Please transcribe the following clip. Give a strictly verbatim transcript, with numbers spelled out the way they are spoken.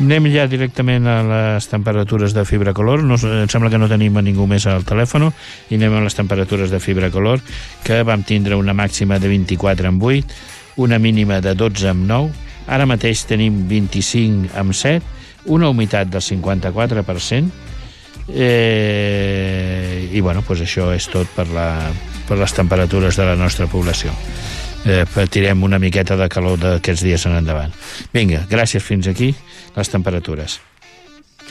Anem ja directament a les temperatures de Fibra Color. No, em sembla que no tenim a ningú més al telèfon, i anem a les temperatures de Fibra Color, que vam tindre una màxima de vint-i-quatre amb vuit, una mínima de dotze amb nou, ara mateix tenim vint-i-cinc amb set, una humitat del cinquanta-quatre per cent, eh, i bueno, doncs això és tot per, la, per les temperatures de la nostra població. Eh, patirem una miqueta de calor d'aquests dies en endavant. Vinga, gràcies, fins aquí les temperatures.